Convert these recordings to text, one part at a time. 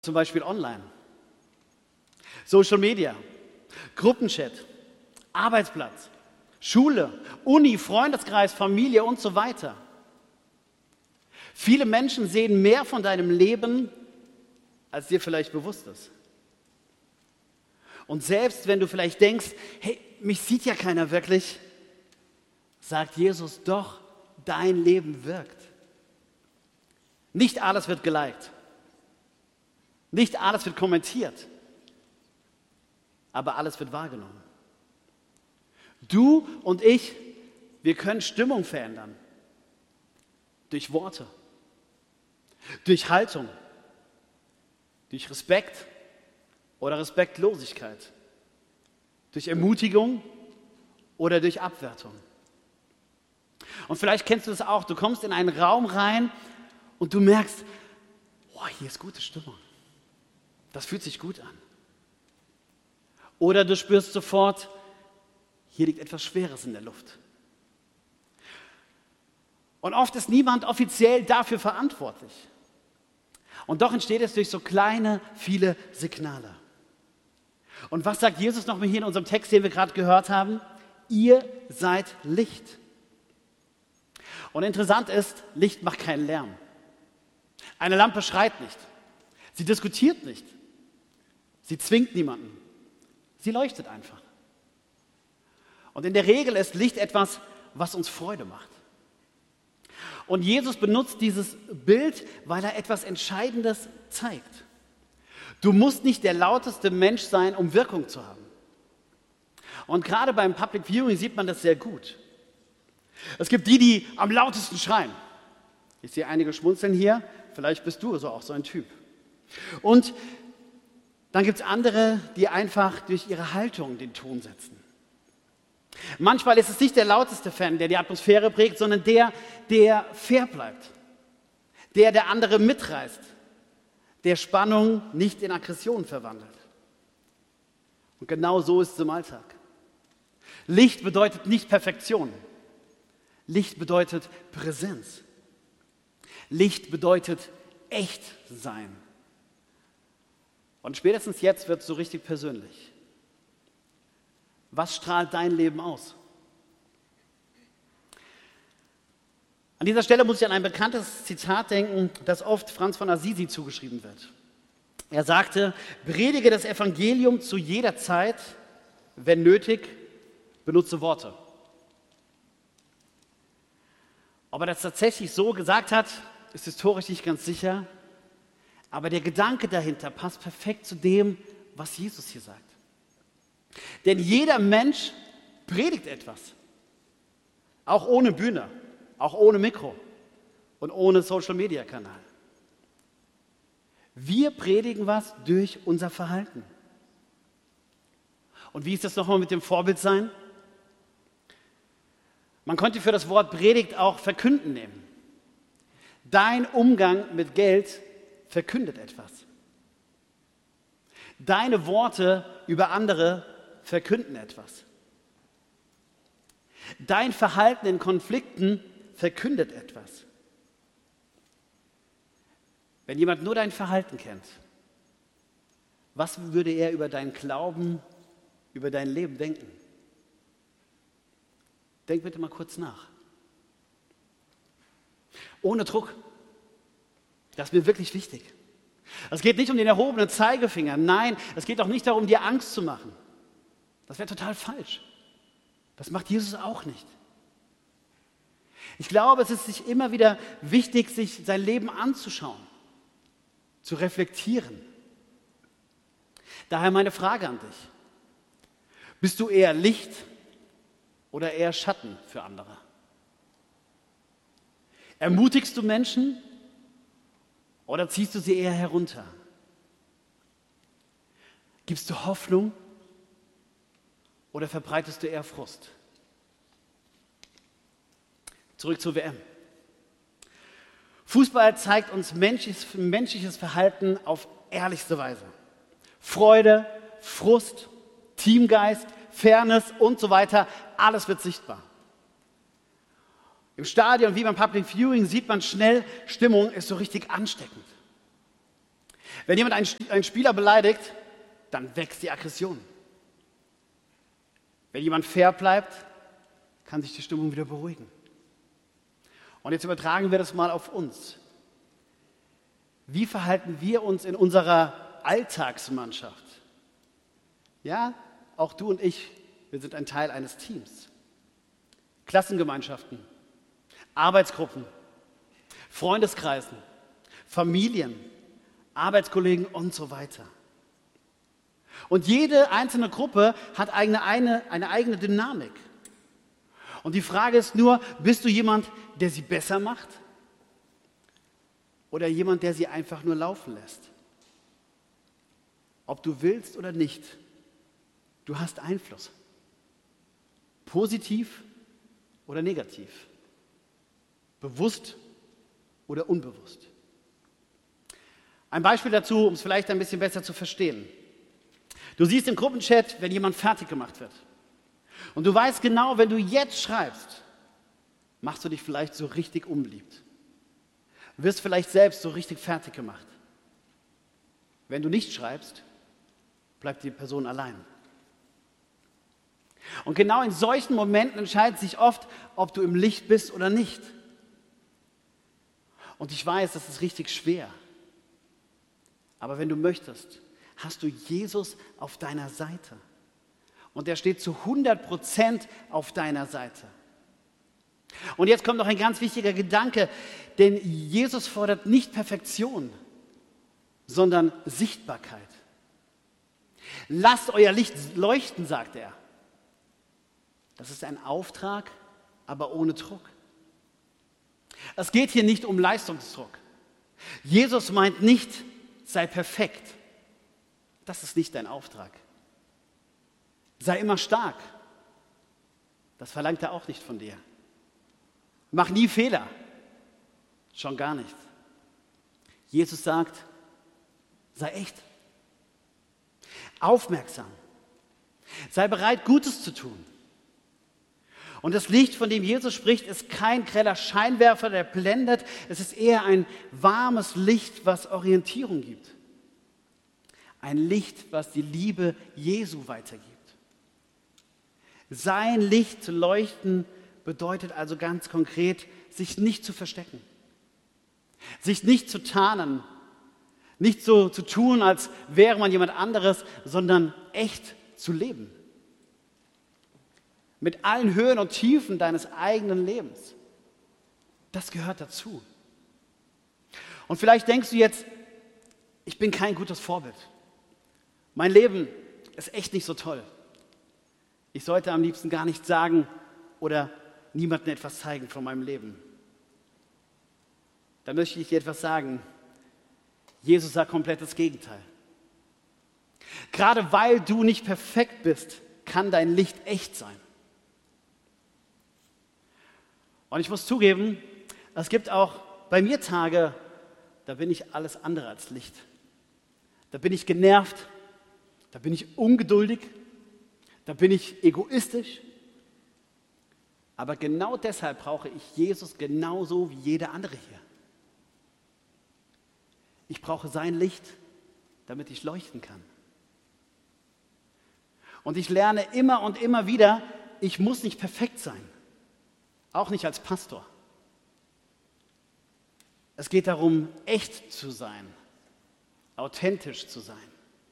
Zum Beispiel online, Social Media, Gruppenchat, Arbeitsplatz, Schule, Uni, Freundeskreis, Familie und so weiter. Viele Menschen sehen mehr von deinem Leben, als dir vielleicht bewusst ist. Und selbst wenn du vielleicht denkst, hey, mich sieht ja keiner wirklich, sagt Jesus, doch, dein Leben wirkt. Nicht alles wird geliked. Nicht alles wird kommentiert, aber alles wird wahrgenommen. Du und ich, wir können Stimmung verändern. Durch Worte, durch Haltung, durch Respekt oder Respektlosigkeit, durch Ermutigung oder durch Abwertung. Und vielleicht kennst du das auch, du kommst in einen Raum rein und du merkst, oh, hier ist gute Stimmung. Das fühlt sich gut an. Oder du spürst sofort, hier liegt etwas Schweres in der Luft. Und oft ist niemand offiziell dafür verantwortlich. Und doch entsteht es durch so kleine, viele Signale. Und was sagt Jesus nochmal hier in unserem Text, den wir gerade gehört haben? Ihr seid Licht. Und interessant ist, Licht macht keinen Lärm. Eine Lampe schreit nicht. Sie diskutiert nicht. Sie zwingt niemanden. Sie leuchtet einfach. Und in der Regel ist Licht etwas, was uns Freude macht. Und Jesus benutzt dieses Bild, weil er etwas Entscheidendes zeigt. Du musst nicht der lauteste Mensch sein, um Wirkung zu haben. Und gerade beim Public Viewing sieht man das sehr gut. Es gibt die, die am lautesten schreien. Ich sehe einige schmunzeln hier. Vielleicht bist du auch so ein Typ. Und dann gibt es andere, die einfach durch ihre Haltung den Ton setzen. Manchmal ist es nicht der lauteste Fan, der die Atmosphäre prägt, sondern der fair bleibt. Der andere mitreißt. Der Spannung nicht in Aggression verwandelt. Und genau so ist es im Alltag. Licht bedeutet nicht Perfektion. Licht bedeutet Präsenz. Licht bedeutet echt sein. Und spätestens jetzt wird es so richtig persönlich. Was strahlt dein Leben aus? An dieser Stelle muss ich an ein bekanntes Zitat denken, das oft Franz von Assisi zugeschrieben wird. Er sagte, predige das Evangelium zu jeder Zeit, wenn nötig, benutze Worte. Ob er das tatsächlich so gesagt hat, ist historisch nicht ganz sicher. Aber der Gedanke dahinter passt perfekt zu dem, was Jesus hier sagt. Denn jeder Mensch predigt etwas. Auch ohne Bühne, auch ohne Mikro und ohne Social-Media-Kanal. Wir predigen was durch unser Verhalten. Und wie ist das nochmal mit dem Vorbildsein? Man könnte für das Wort Predigt auch verkünden nehmen. Dein Umgang mit Geld verkündet etwas. Deine Worte über andere verkünden etwas. Dein Verhalten in Konflikten verkündet etwas. Wenn jemand nur dein Verhalten kennt, was würde er über deinen Glauben, über dein Leben denken? Denk bitte mal kurz nach. Ohne Druck. Das ist mir wirklich wichtig. Es geht nicht um den erhobenen Zeigefinger. Nein, es geht auch nicht darum, dir Angst zu machen. Das wäre total falsch. Das macht Jesus auch nicht. Ich glaube, es ist sich immer wieder wichtig, sich sein Leben anzuschauen, zu reflektieren. Daher meine Frage an dich. Bist du eher Licht oder eher Schatten für andere? Ermutigst du Menschen oder ziehst du sie eher herunter? Gibst du Hoffnung oder verbreitest du eher Frust? Zurück zur WM. Fußball zeigt uns menschliches Verhalten auf ehrlichste Weise. Freude, Frust, Teamgeist, Fairness und so weiter, alles wird sichtbar. Im Stadion wie beim Public Viewing sieht man schnell, Stimmung ist so richtig ansteckend. Wenn jemand einen Spieler beleidigt, dann wächst die Aggression. Wenn jemand fair bleibt, kann sich die Stimmung wieder beruhigen. Und jetzt übertragen wir das mal auf uns. Wie verhalten wir uns in unserer Alltagsmannschaft? Ja, auch du und ich, wir sind ein Teil eines Teams. Klassengemeinschaften, Arbeitsgruppen, Freundeskreisen, Familien, Arbeitskollegen und so weiter. Und jede einzelne Gruppe hat eine eigene Dynamik. Und die Frage ist nur, bist du jemand, der sie besser macht? Oder jemand, der sie einfach nur laufen lässt? Ob du willst oder nicht, du hast Einfluss. Positiv oder negativ. Bewusst oder unbewusst. Ein Beispiel dazu, um es vielleicht ein bisschen besser zu verstehen. Du siehst im Gruppenchat, wenn jemand fertig gemacht wird. Und du weißt genau, wenn du jetzt schreibst, machst du dich vielleicht so richtig unbeliebt. Du wirst vielleicht selbst so richtig fertig gemacht. Wenn du nicht schreibst, bleibt die Person allein. Und genau in solchen Momenten entscheidet sich oft, ob du im Licht bist oder nicht. Und ich weiß, das ist richtig schwer. Aber wenn du möchtest, hast du Jesus auf deiner Seite. Und er steht zu 100% auf deiner Seite. Und jetzt kommt noch ein ganz wichtiger Gedanke, denn Jesus fordert nicht Perfektion, sondern Sichtbarkeit. Lasst euer Licht leuchten, sagt er. Das ist ein Auftrag, aber ohne Druck. Es geht hier nicht um Leistungsdruck. Jesus meint nicht, sei perfekt. Das ist nicht dein Auftrag. Sei immer stark. Das verlangt er auch nicht von dir. Mach nie Fehler. Schon gar nicht. Jesus sagt, sei echt. Aufmerksam. Sei bereit, Gutes zu tun. Und das Licht, von dem Jesus spricht, ist kein greller Scheinwerfer, der blendet. Es ist eher ein warmes Licht, was Orientierung gibt. Ein Licht, was die Liebe Jesu weitergibt. Sein Licht zu leuchten bedeutet also ganz konkret, sich nicht zu verstecken, sich nicht zu tarnen, nicht so zu tun, als wäre man jemand anderes, sondern echt zu leben. Mit allen Höhen und Tiefen deines eigenen Lebens. Das gehört dazu. Und vielleicht denkst du jetzt, ich bin kein gutes Vorbild. Mein Leben ist echt nicht so toll. Ich sollte am liebsten gar nichts sagen oder niemandem etwas zeigen von meinem Leben. Da möchte ich dir etwas sagen. Jesus sagt komplett das Gegenteil. Gerade weil du nicht perfekt bist, kann dein Licht echt sein. Und ich muss zugeben, es gibt auch bei mir Tage, da bin ich alles andere als Licht. Da bin ich genervt, da bin ich ungeduldig, da bin ich egoistisch. Aber genau deshalb brauche ich Jesus genauso wie jeder andere hier. Ich brauche sein Licht, damit ich leuchten kann. Und ich lerne immer und immer wieder, ich muss nicht perfekt sein. Auch nicht als Pastor. Es geht darum, echt zu sein, authentisch zu sein.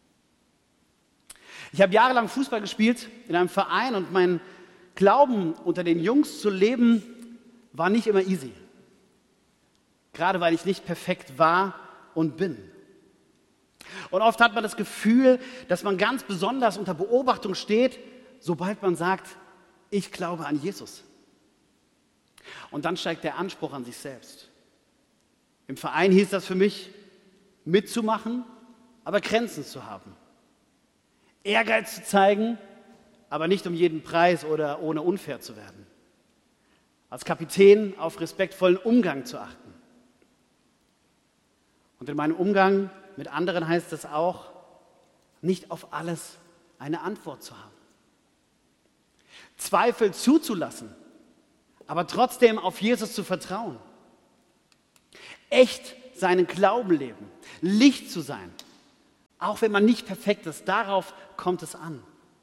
Ich habe jahrelang Fußball gespielt in einem Verein und mein Glauben unter den Jungs zu leben war nicht immer easy. Gerade weil ich nicht perfekt war und bin. Und oft hat man das Gefühl, dass man ganz besonders unter Beobachtung steht, sobald man sagt, ich glaube an Jesus. Und dann steigt der Anspruch an sich selbst. Im Verein hieß das für mich, mitzumachen, aber Grenzen zu haben. Ehrgeiz zu zeigen, aber nicht um jeden Preis oder ohne unfair zu werden. Als Kapitän auf respektvollen Umgang zu achten. Und in meinem Umgang mit anderen heißt es auch, nicht auf alles eine Antwort zu haben. Zweifel zuzulassen, aber trotzdem auf Jesus zu vertrauen. Echt seinen Glauben leben, Licht zu sein. Auch wenn man nicht perfekt ist, darauf kommt es an.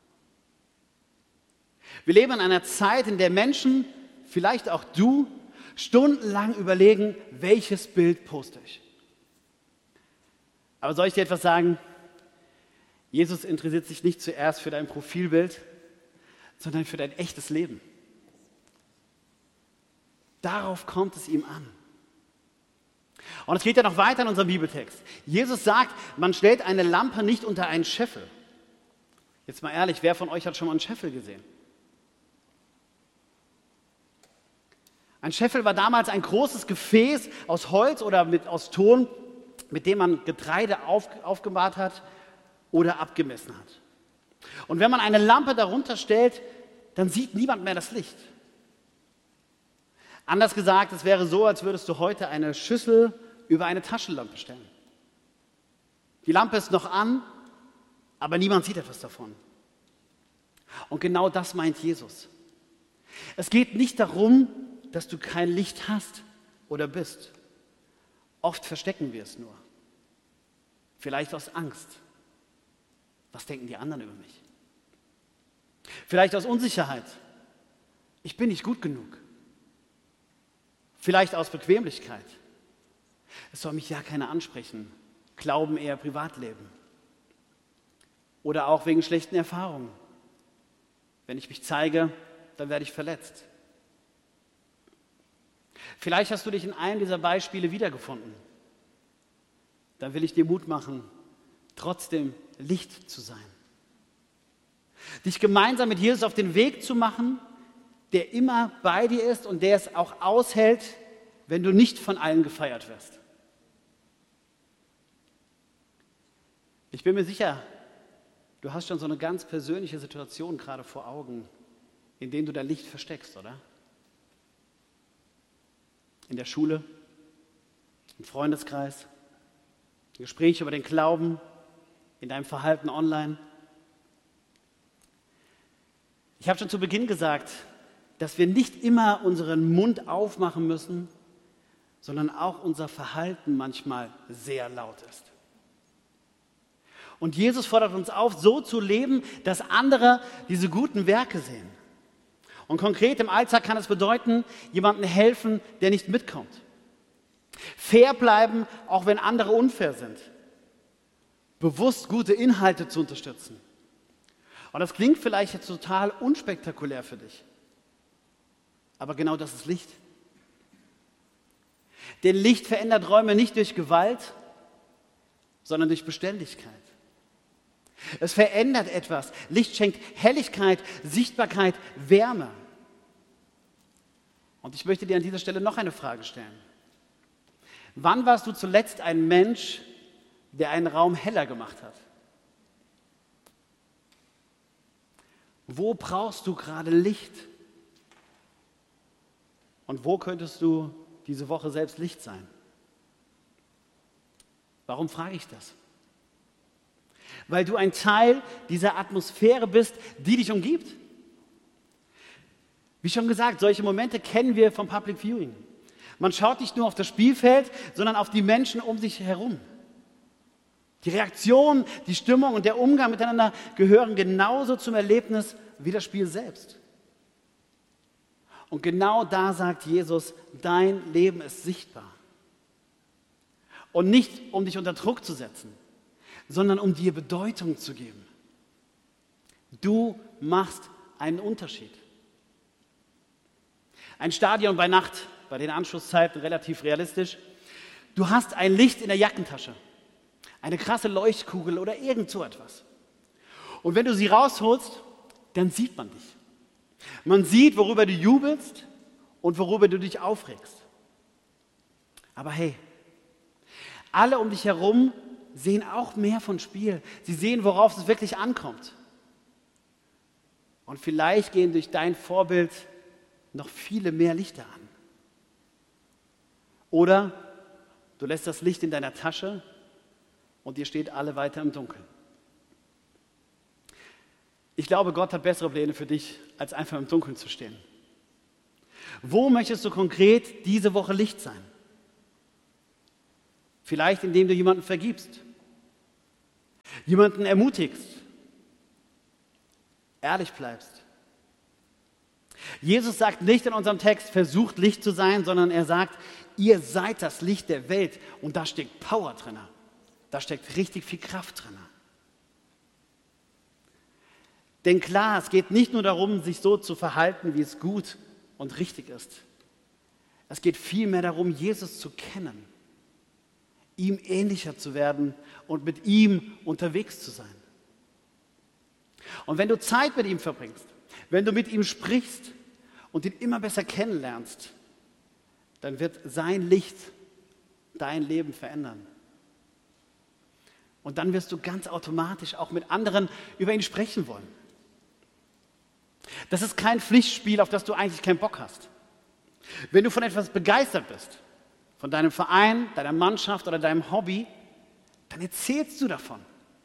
Wir leben in einer Zeit, in der Menschen, vielleicht auch du, stundenlang überlegen, welches Bild poste ich. Aber soll ich dir etwas sagen? Jesus interessiert sich nicht zuerst für dein Profilbild, sondern für dein echtes Leben. Darauf kommt es ihm an. Und es geht ja noch weiter in unserem Bibeltext. Jesus sagt, man stellt eine Lampe nicht unter einen Scheffel. Jetzt mal ehrlich, wer von euch hat schon mal einen Scheffel gesehen? Ein Scheffel war damals ein großes Gefäß aus Holz oder aus Ton, mit dem man Getreide aufgebahrt hat oder abgemessen hat. Und wenn man eine Lampe darunter stellt, dann sieht niemand mehr das Licht. Anders gesagt, es wäre so, als würdest du heute eine Schüssel über eine Taschenlampe stellen. Die Lampe ist noch an, aber niemand sieht etwas davon. Und genau das meint Jesus. Es geht nicht darum, dass du kein Licht hast oder bist. Oft verstecken wir es nur. Vielleicht aus Angst. Was denken die anderen über mich? Vielleicht aus Unsicherheit. Ich bin nicht gut genug. Vielleicht aus Bequemlichkeit. Es soll mich ja keiner ansprechen. Glauben eher Privatleben. Oder auch wegen schlechten Erfahrungen. Wenn ich mich zeige, dann werde ich verletzt. Vielleicht hast du dich in einem dieser Beispiele wiedergefunden. Dann will ich dir Mut machen, trotzdem Licht zu sein. Dich gemeinsam mit Jesus auf den Weg zu machen, der immer bei dir ist und der es auch aushält, wenn du nicht von allen gefeiert wirst. Ich bin mir sicher, du hast schon so eine ganz persönliche Situation gerade vor Augen, in der du dein Licht versteckst, oder? In der Schule, im Freundeskreis, Gespräche über den Glauben, in deinem Verhalten online. Ich habe schon zu Beginn gesagt, dass wir nicht immer unseren Mund aufmachen müssen, sondern auch unser Verhalten manchmal sehr laut ist. Und Jesus fordert uns auf, so zu leben, dass andere diese guten Werke sehen. Und konkret im Alltag kann es bedeuten, jemandem helfen, der nicht mitkommt. Fair bleiben, auch wenn andere unfair sind. Bewusst gute Inhalte zu unterstützen. Und das klingt vielleicht jetzt total unspektakulär für dich. Aber genau das ist Licht. Denn Licht verändert Räume nicht durch Gewalt, sondern durch Beständigkeit. Es verändert etwas. Licht schenkt Helligkeit, Sichtbarkeit, Wärme. Und ich möchte dir an dieser Stelle noch eine Frage stellen. Wann warst du zuletzt ein Mensch, der einen Raum heller gemacht hat? Wo brauchst du gerade Licht? Und wo könntest du diese Woche selbst Licht sein? Warum frage ich das? Weil du ein Teil dieser Atmosphäre bist, die dich umgibt. Wie schon gesagt, solche Momente kennen wir vom Public Viewing. Man schaut nicht nur auf das Spielfeld, sondern auf die Menschen um sich herum. Die Reaktion, die Stimmung und der Umgang miteinander gehören genauso zum Erlebnis wie das Spiel selbst. Und genau da sagt Jesus, dein Leben ist sichtbar. Und nicht, um dich unter Druck zu setzen, sondern um dir Bedeutung zu geben. Du machst einen Unterschied. Ein Stadion bei Nacht, bei den Anschlusszeiten relativ realistisch. Du hast ein Licht in der Jackentasche, eine krasse Leuchtkugel oder irgend so etwas. Und wenn du sie rausholst, dann sieht man dich. Man sieht, worüber du jubelst und worüber du dich aufregst. Aber hey, alle um dich herum sehen auch mehr von Spiel. Sie sehen, worauf es wirklich ankommt. Und vielleicht gehen durch dein Vorbild noch viele mehr Lichter an. Oder du lässt das Licht in deiner Tasche und ihr steht alle weiter im Dunkeln. Ich glaube, Gott hat bessere Pläne für dich, als einfach im Dunkeln zu stehen. Wo möchtest du konkret diese Woche Licht sein? Vielleicht indem du jemanden vergibst, jemanden ermutigst, ehrlich bleibst. Jesus sagt nicht in unserem Text, versucht Licht zu sein, sondern er sagt, ihr seid das Licht der Welt. Und da steckt Power drin. Da steckt richtig viel Kraft drin. Denn klar, es geht nicht nur darum, sich so zu verhalten, wie es gut und richtig ist. Es geht vielmehr darum, Jesus zu kennen, ihm ähnlicher zu werden und mit ihm unterwegs zu sein. Und wenn du Zeit mit ihm verbringst, wenn du mit ihm sprichst und ihn immer besser kennenlernst, dann wird sein Licht dein Leben verändern. Und dann wirst du ganz automatisch auch mit anderen über ihn sprechen wollen. Das ist kein Pflichtspiel, auf das du eigentlich keinen Bock hast. Wenn du von etwas begeistert bist, von deinem Verein, deiner Mannschaft oder deinem Hobby, dann erzählst du davon.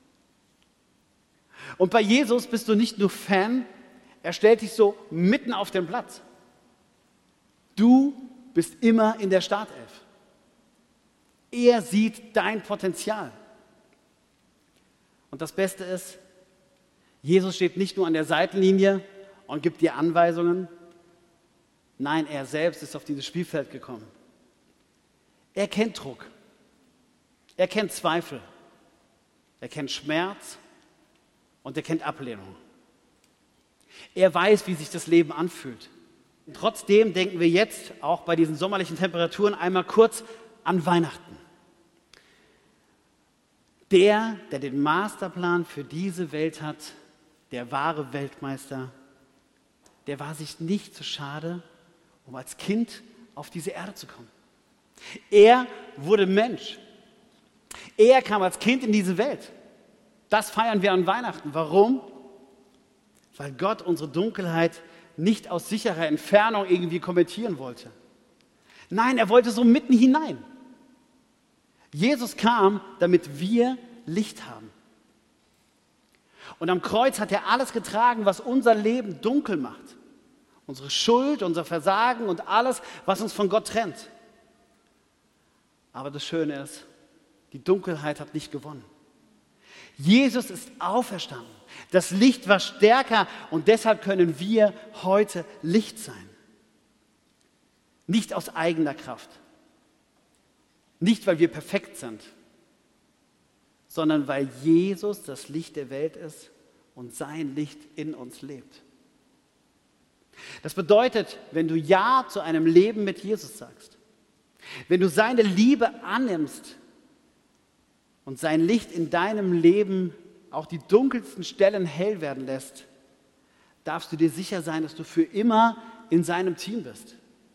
Und bei Jesus bist du nicht nur Fan, er stellt dich so mitten auf den Platz. Du bist immer in der Startelf. Er sieht dein Potenzial. Und das Beste ist, Jesus steht nicht nur an der Seitenlinie und gibt dir Anweisungen. Nein, er selbst ist auf dieses Spielfeld gekommen. Er kennt Druck. Er kennt Zweifel. Er kennt Schmerz und er kennt Ablehnung. Er weiß, wie sich das Leben anfühlt. Und trotzdem denken wir jetzt, auch bei diesen sommerlichen Temperaturen, einmal kurz an Weihnachten. Der den Masterplan für diese Welt hat, der wahre Weltmeister, der war sich nicht zu schade, um als Kind auf diese Erde zu kommen. Er wurde Mensch. Er kam als Kind in diese Welt. Das feiern wir an Weihnachten. Warum? Weil Gott unsere Dunkelheit nicht aus sicherer Entfernung irgendwie kommentieren wollte. Nein, er wollte so mitten hinein. Jesus kam, damit wir Licht haben. Und am Kreuz hat er alles getragen, was unser Leben dunkel macht. Unsere Schuld, unser Versagen und alles, was uns von Gott trennt. Aber das Schöne ist, die Dunkelheit hat nicht gewonnen. Jesus ist auferstanden. Das Licht war stärker und deshalb können wir heute Licht sein. Nicht aus eigener Kraft. Nicht, weil wir perfekt sind, sondern weil Jesus das Licht der Welt ist und sein Licht in uns lebt. Das bedeutet, wenn du Ja zu einem Leben mit Jesus sagst, wenn du seine Liebe annimmst und sein Licht in deinem Leben auch die dunkelsten Stellen hell werden lässt, darfst du dir sicher sein, dass du für immer in seinem Team bist.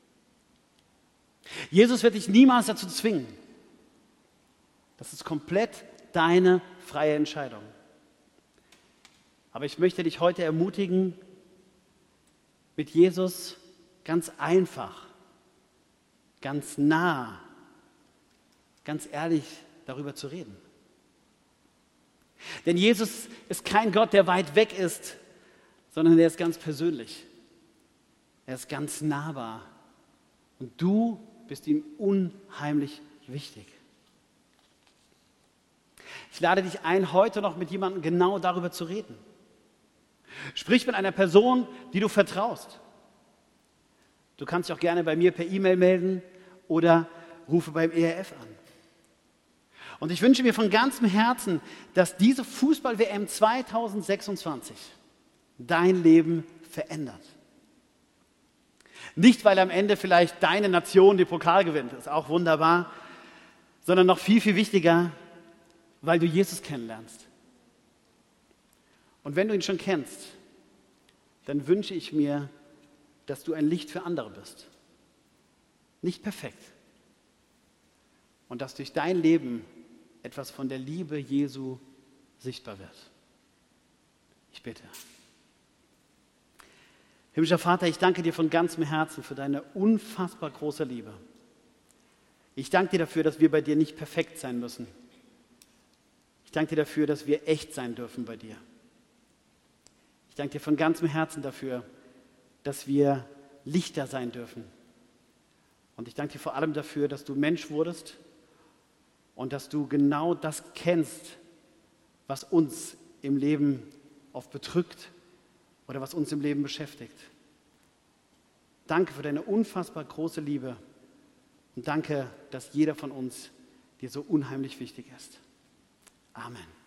Jesus wird dich niemals dazu zwingen. Das ist komplett deine freie Entscheidung. Aber ich möchte dich heute ermutigen, mit Jesus ganz einfach, ganz nah, ganz ehrlich darüber zu reden. Denn Jesus ist kein Gott, der weit weg ist, sondern er ist ganz persönlich. Er ist ganz nahbar. Und du bist ihm unheimlich wichtig. Ich lade dich ein, heute noch mit jemandem genau darüber zu reden. Sprich mit einer Person, die du vertraust. Du kannst dich auch gerne bei mir per E-Mail melden oder rufe beim ERF an. Und ich wünsche mir von ganzem Herzen, dass diese Fußball-WM 2026 dein Leben verändert. Nicht, weil am Ende vielleicht deine Nation den Pokal gewinnt, ist auch wunderbar, sondern noch viel, viel wichtiger, weil du Jesus kennenlernst. Und wenn du ihn schon kennst, dann wünsche ich mir, dass du ein Licht für andere bist. Nicht perfekt. Und dass durch dein Leben etwas von der Liebe Jesu sichtbar wird. Ich bitte. Himmlischer Vater, ich danke dir von ganzem Herzen für deine unfassbar große Liebe. Ich danke dir dafür, dass wir bei dir nicht perfekt sein müssen. Ich danke dir dafür, dass wir echt sein dürfen bei dir. Ich danke dir von ganzem Herzen dafür, dass wir Lichter sein dürfen. Und ich danke dir vor allem dafür, dass du Mensch wurdest und dass du genau das kennst, was uns im Leben oft bedrückt oder was uns im Leben beschäftigt. Danke für deine unfassbar große Liebe und danke, dass jeder von uns dir so unheimlich wichtig ist. Amen.